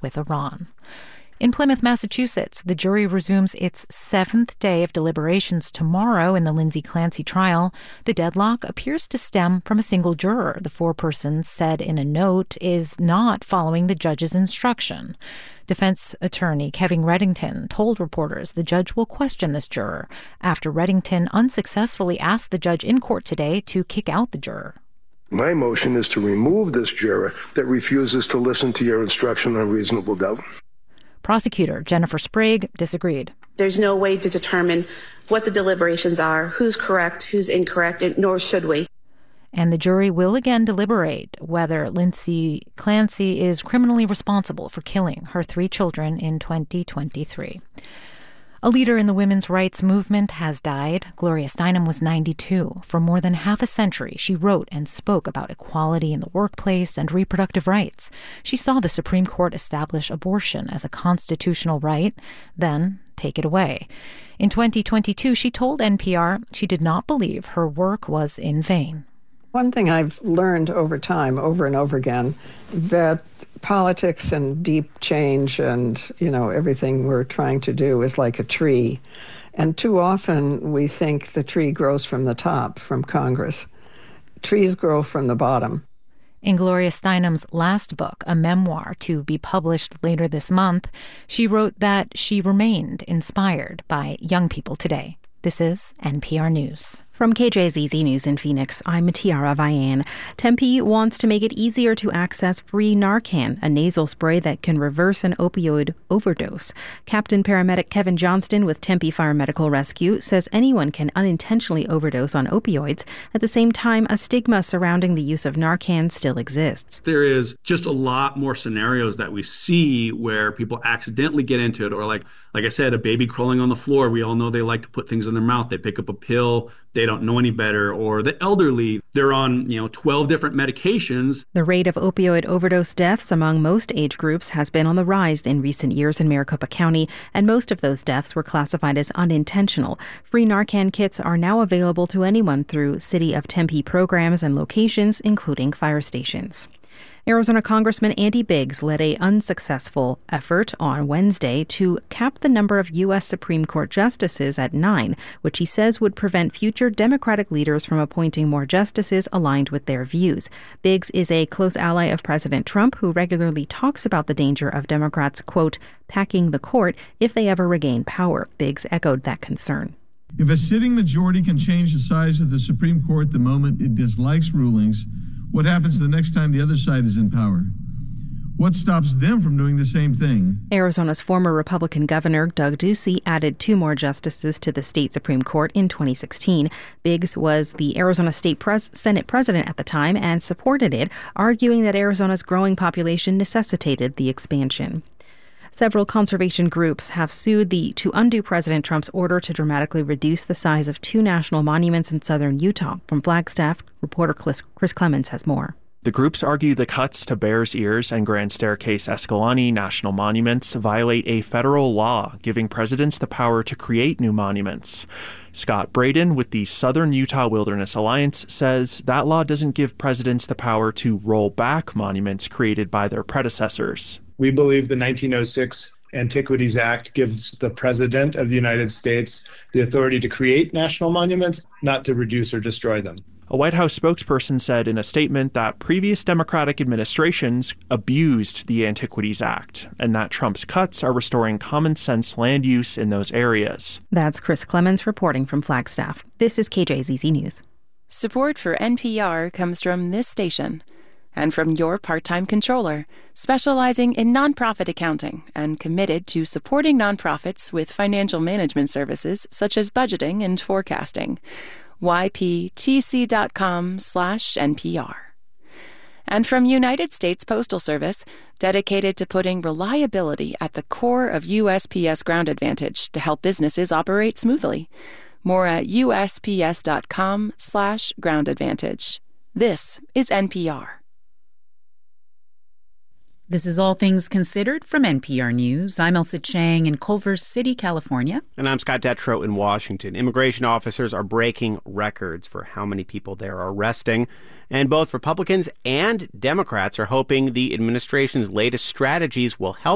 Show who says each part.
Speaker 1: with Iran. In Plymouth, Massachusetts, the jury resumes its 7th day of deliberations tomorrow in the Lindsay Clancy trial. The deadlock appears to stem from a single juror, the foreperson said in a note, is not following the judge's instruction. Defense attorney Kevin Reddington told reporters the judge will question this juror after Reddington unsuccessfully asked the judge in court today to kick out the juror.
Speaker 2: My motion is to remove this juror that refuses to listen to your instruction on reasonable doubt.
Speaker 1: Prosecutor Jennifer Sprague disagreed.
Speaker 3: There's no way to determine what the deliberations are, who's correct, who's incorrect, nor should we.
Speaker 1: And the jury will again deliberate whether Lindsay Clancy is criminally responsible for killing her 3 children in 2023. A leader in the women's rights movement has died. Gloria Steinem was 92. For more than half a century, she wrote and spoke about equality in the workplace and reproductive rights. She saw the Supreme Court establish abortion as a constitutional right, then take it away. In 2022, she told NPR she did not believe her work was in vain.
Speaker 4: One thing I've learned over time, over and over again, that politics and deep change and, everything we're trying to do is like a tree. And too often we think the tree grows from the top, from Congress. Trees grow from the bottom.
Speaker 1: In Gloria Steinem's last book, a memoir to be published later this month, she wrote that she remained inspired by young people today. This is NPR News.
Speaker 5: From KJZZ News in Phoenix, I'm Tiara Vian. Tempe wants to make it easier to access free Narcan, a nasal spray that can reverse an opioid overdose. Captain Paramedic Kevin Johnston with Tempe Fire Medical Rescue says anyone can unintentionally overdose on opioids. At the same time, a stigma surrounding the use of Narcan still exists.
Speaker 6: There is just a lot more scenarios that we see where people accidentally get into it, or like I said, a baby crawling on the floor. We all know they like to put things in their mouth. They pick up a pill. They don't know any better. Or the elderly, they're on, 12 different medications.
Speaker 5: The rate of opioid overdose deaths among most age groups has been on the rise in recent years in Maricopa County, and most of those deaths were classified as unintentional. Free Narcan kits are now available to anyone through City of Tempe programs and locations, including fire stations. Arizona Congressman Andy Biggs led an unsuccessful effort on Wednesday to cap the number of U.S. Supreme Court justices at 9, which he says would prevent future Democratic leaders from appointing more justices aligned with their views. Biggs is a close ally of President Trump, who regularly talks about the danger of Democrats, quote, packing the court if they ever regain power. Biggs echoed that concern.
Speaker 7: If a sitting majority can change the size of the Supreme Court the moment it dislikes rulings, what happens the next time the other side is in power? What stops them from doing the same thing?
Speaker 5: Arizona's former Republican governor, Doug Ducey, added 2 more justices to the state Supreme Court in 2016. Biggs was the Arizona State Senate president at the time and supported it, arguing that Arizona's growing population necessitated the expansion. Several conservation groups have sued to undo President Trump's order to dramatically reduce the size of 2 national monuments in southern Utah. From Flagstaff, reporter Chris Clemens has more.
Speaker 8: The groups argue the cuts to Bears Ears and Grand Staircase Escalante national monuments violate a federal law giving presidents the power to create new monuments. Scott Braden with the Southern Utah Wilderness Alliance says that law doesn't give presidents the power to roll back monuments created by their predecessors.
Speaker 9: We believe the 1906 Antiquities Act gives the President of the United States the authority to create national monuments, not to reduce or destroy them.
Speaker 8: A White House spokesperson said in a statement that previous Democratic administrations abused the Antiquities Act and that Trump's cuts are restoring common sense land use in those areas.
Speaker 5: That's Chris Clemens reporting from Flagstaff. This is KJZZ News.
Speaker 10: Support for NPR comes from this station and from your part-time controller, specializing in nonprofit accounting and committed to supporting nonprofits with financial management services such as budgeting and forecasting. yptc.com/NPR. And from United States Postal Service, dedicated to putting reliability at the core of USPS Ground Advantage to help businesses operate smoothly. More at USPS.com/Ground Advantage. This is NPR.
Speaker 11: This is All Things Considered from NPR News. I'm Elsa Chang in Culver City, California.
Speaker 12: And I'm Scott Detrow in Washington. Immigration officers are breaking records for how many people they're arresting. And both Republicans and Democrats are hoping the administration's latest strategies will help